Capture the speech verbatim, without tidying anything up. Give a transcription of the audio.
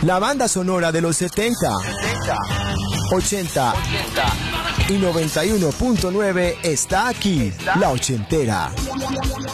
La banda sonora de los setenta, ochenta y noventa y uno punto nueve está aquí, La Ochentera.